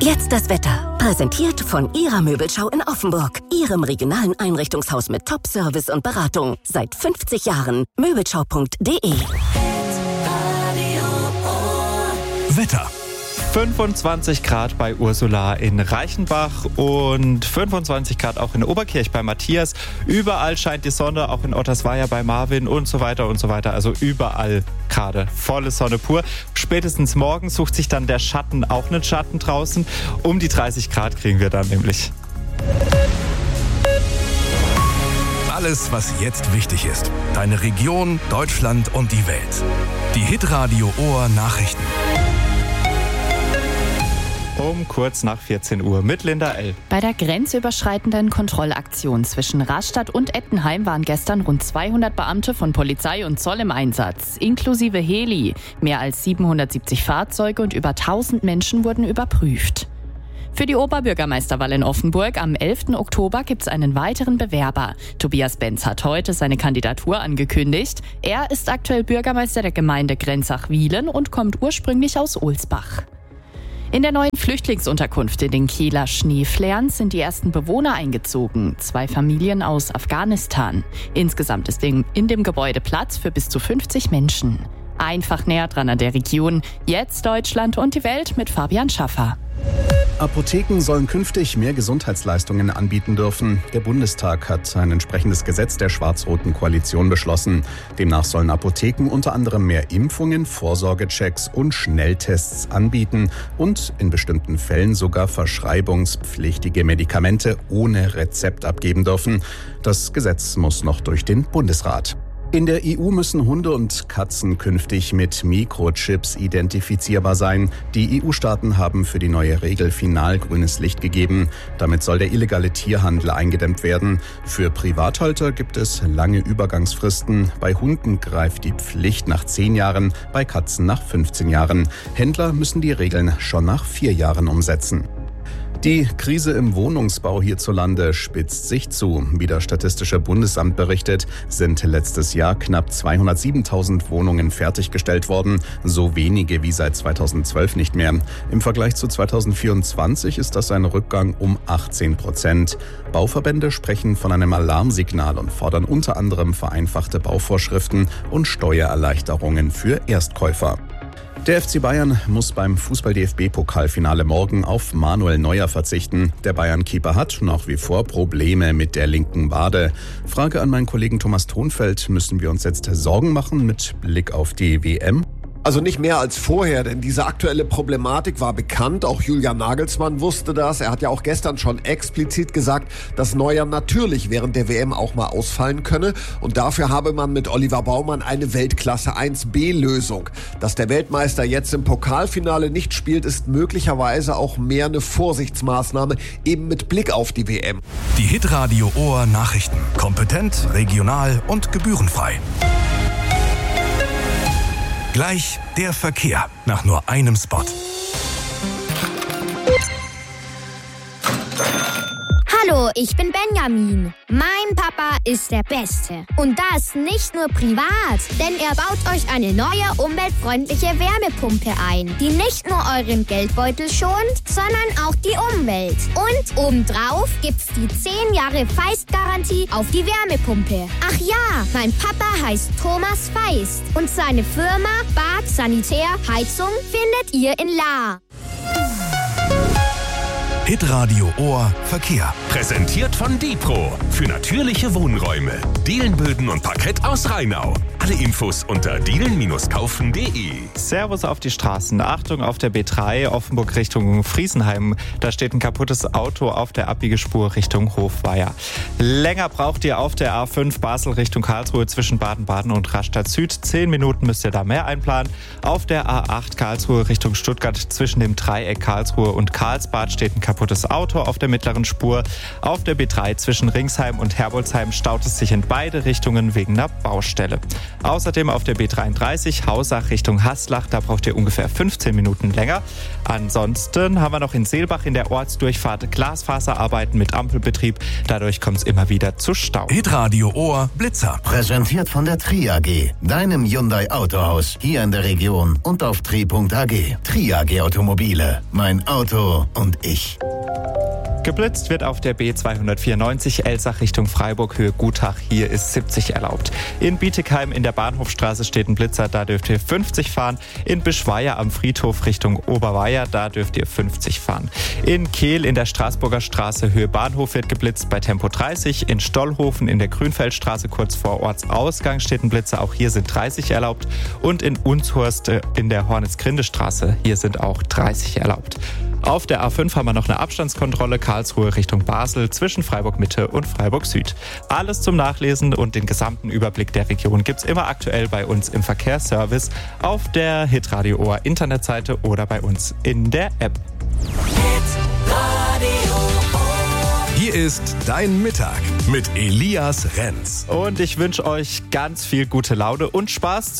Jetzt das Wetter. Präsentiert von Ihrer Möbelschau in Offenburg. Ihrem regionalen Einrichtungshaus mit Top-Service und Beratung. Seit 50 Jahren. Möbelschau.de. Wetter. 25 Grad bei Ursula in Reichenbach und 25 Grad auch in Oberkirch bei Matthias. Überall scheint die Sonne, auch in Ottersweier bei Marvin und so weiter und so weiter. Also überall gerade volle Sonne pur. Spätestens morgen sucht sich dann der Schatten auch einen Schatten draußen. Um die 30 Grad kriegen wir dann nämlich. Alles, was jetzt wichtig ist. Deine Region, Deutschland und die Welt. Die Hitradio Ohr Nachrichten. Um kurz nach 14 Uhr mit Linda L. Bei der grenzüberschreitenden Kontrollaktion zwischen Rastatt und Ettenheim waren gestern rund 200 Beamte von Polizei und Zoll im Einsatz, inklusive Heli. Mehr als 770 Fahrzeuge und über 1000 Menschen wurden überprüft. Für die Oberbürgermeisterwahl in Offenburg am 11. Oktober gibt es einen weiteren Bewerber. Tobias Benz hat heute seine Kandidatur angekündigt. Er ist aktuell Bürgermeister der Gemeinde Grenzach-Wielen und kommt ursprünglich aus Ohlsbach. In der neuen Flüchtlingsunterkunft in den Kieler Schneeflerns sind die ersten Bewohner eingezogen. 2 Familien aus Afghanistan. Insgesamt ist in dem Gebäude Platz für bis zu 50 Menschen. Einfach näher dran an der Region. Jetzt Deutschland und die Welt mit Fabian Schaffer. Apotheken sollen künftig mehr Gesundheitsleistungen anbieten dürfen. Der Bundestag hat ein entsprechendes Gesetz der schwarz-roten Koalition beschlossen. Demnach sollen Apotheken unter anderem mehr Impfungen, Vorsorgechecks und Schnelltests anbieten und in bestimmten Fällen sogar verschreibungspflichtige Medikamente ohne Rezept abgeben dürfen. Das Gesetz muss noch durch den Bundesrat. In der EU müssen Hunde und Katzen künftig mit Mikrochips identifizierbar sein. Die EU-Staaten haben für die neue Regel final grünes Licht gegeben. Damit soll der illegale Tierhandel eingedämmt werden. Für Privathalter gibt es lange Übergangsfristen. Bei Hunden greift die Pflicht nach 10 Jahren, bei Katzen nach 15 Jahren. Händler müssen die Regeln schon nach 4 Jahren umsetzen. Die Krise im Wohnungsbau hierzulande spitzt sich zu. Wie das Statistische Bundesamt berichtet, sind letztes Jahr knapp 207.000 Wohnungen fertiggestellt worden. So wenige wie seit 2012 nicht mehr. Im Vergleich zu 2024 ist das ein Rückgang um 18%. Bauverbände sprechen von einem Alarmsignal und fordern unter anderem vereinfachte Bauvorschriften und Steuererleichterungen für Erstkäufer. Der FC Bayern muss beim Fußball-DFB-Pokalfinale morgen auf Manuel Neuer verzichten. Der Bayern-Keeper hat nach wie vor Probleme mit der linken Wade. Frage an meinen Kollegen Thomas Thonfeld: Müssen wir uns jetzt Sorgen machen mit Blick auf die WM? Also nicht mehr als vorher, denn diese aktuelle Problematik war bekannt. Auch Julian Nagelsmann wusste das. Er hat ja auch gestern schon explizit gesagt, dass Neuer natürlich während der WM auch mal ausfallen könne. Und dafür habe man mit Oliver Baumann eine Weltklasse 1B-Lösung. Dass der Weltmeister jetzt im Pokalfinale nicht spielt, ist möglicherweise auch mehr eine Vorsichtsmaßnahme, eben mit Blick auf die WM. Die Hitradio Ohr Nachrichten. Kompetent, regional und gebührenfrei. Gleich der Verkehr nach nur einem Spot. Hallo, ich bin Benjamin. Mein Papa ist der Beste. Und das nicht nur privat, denn er baut euch eine neue umweltfreundliche Wärmepumpe ein, die nicht nur euren Geldbeutel schont, sondern auch die Umwelt. Und obendrauf gibt's die 10 Jahre Feist-Garantie auf die Wärmepumpe. Ach ja, mein Papa heißt Thomas Feist und seine Firma Bad Sanitär Heizung findet ihr in Lahr. Hitradio Ohr Verkehr. Präsentiert von Dipro für natürliche Wohnräume. Dielenböden und Parkett aus Rheinau. Alle Infos unter dielen-kaufen.de. Servus auf die Straßen. Achtung auf der B3 Offenburg Richtung Friesenheim. Da steht ein kaputtes Auto auf der Abbiegespur Richtung Hofweier. Länger braucht ihr auf der A5 Basel Richtung Karlsruhe zwischen Baden-Baden und Rastatt Süd. 10 Minuten müsst ihr da mehr einplanen. Auf der A8 Karlsruhe Richtung Stuttgart zwischen dem Dreieck Karlsruhe und Karlsbad steht ein kaputtes Auto auf der mittleren Spur. Auf der B3 zwischen Ringsheim und Herbolzheim staut es sich in beide Richtungen wegen einer Baustelle. Außerdem auf der B33 Hausach Richtung Haslach, da braucht ihr ungefähr 15 Minuten länger. Ansonsten haben wir noch in Seelbach in der Ortsdurchfahrt Glasfaserarbeiten mit Ampelbetrieb. Dadurch kommt es immer wieder zu Stau. Hitradio Ohr Blitzer. Präsentiert von der Tri AG, deinem Hyundai Autohaus, hier in der Region und auf tri.ag. Tri AG Automobile, mein Auto und ich. Geblitzt wird auf der B294 Elsach Richtung Freiburg, Höhe Gutach. Hier ist 70 erlaubt. In Bietigheim in der Bahnhofstraße steht ein Blitzer, da dürft ihr 50 fahren. In Bischweier am Friedhof Richtung Oberweier, da dürft ihr 50 fahren. In Kehl in der Straßburger Straße Höhe Bahnhof wird geblitzt bei Tempo 30. In Stollhofen in der Grünfeldstraße kurz vor Ortsausgang steht ein Blitzer, auch hier sind 30 erlaubt. Und in Unshorst in der Hornitz-Grinde-Straße, hier sind auch 30 erlaubt. Auf der A5 haben wir noch eine Abstandskontrolle Karlsruhe Richtung Basel zwischen Freiburg Mitte und Freiburg Süd. Alles zum Nachlesen und den gesamten Überblick der Region gibt's immer aktuell bei uns im Verkehrsservice auf der Hitradio Ohr Internetseite oder bei uns in der App. Hier ist dein Mittag mit Elias Renz. Und ich wünsche euch ganz viel gute Laune und Spaß